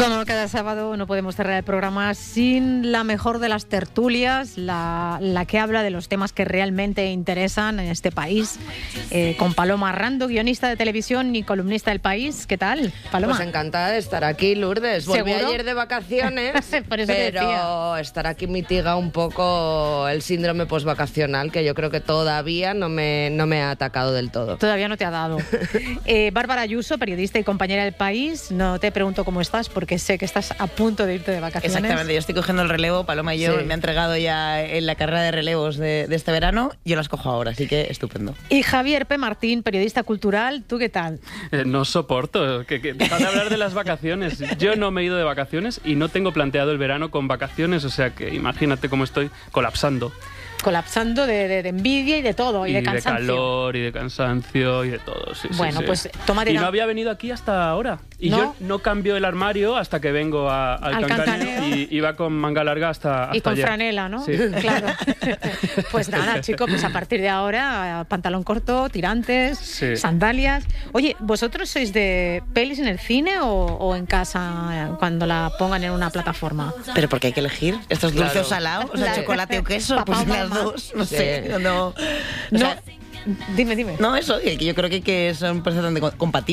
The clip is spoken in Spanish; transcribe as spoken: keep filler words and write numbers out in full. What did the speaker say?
Como cada sábado no podemos cerrar el programa sin la mejor de las tertulias, la, la que habla de los temas que realmente interesan en este país, eh, con Paloma Rando, guionista de televisión y columnista del País. ¿Qué tal, Paloma? Pues encantada de estar aquí, Lourdes. Volví ¿Seguro? ayer de vacaciones, Por eso te pero decía. estar aquí mitiga un poco el síndrome postvacacional, que yo creo que todavía no me, no me ha atacado del todo. Todavía no te ha dado. Eh, Bárbara Ayuso, periodista y compañera del País, no te pregunto cómo estás porque sé que estás a punto de irte de vacaciones. Exactamente, yo estoy cogiendo el relevo. Paloma y yo Sí. me ha entregado ya en la carrera de relevos de, de este verano. Yo las cojo ahora, así que estupendo. Y Javier P. Martín, periodista cultural, ¿tú qué tal? Eh, no soporto que, que dejad de hablar de las vacaciones. Yo no me he ido de vacaciones y no tengo planteado el verano con vacaciones, o sea que imagínate cómo estoy colapsando. Colapsando de, de, de envidia y de todo, y, Y de de cansancio. calor, y de cansancio, y de todo, sí, sí, Bueno, sí. pues tómate Y una- no había venido aquí hasta ahora. Y ¿No? yo no cambio el armario hasta que vengo a- al, Al Cancaneo, Cancaneo. y iba con manga larga hasta, hasta Y con ayer. franela, ¿no? Sí. Claro. Pues nada, chicos, pues a partir de ahora, pantalón corto, tirantes, Sí. sandalias. Oye, ¿vosotros sois de pelis en el cine o, o en casa eh, cuando la pongan en una plataforma? Pero porque hay que elegir. ¿Esto es dulce Claro. o salado? O sea, Claro. chocolate o queso. Papá Pues o las mamá. dos. No Sí. sé. No, o No, sea, dime, dime. no, eso, que yo creo que, que son perfectamente compatibles.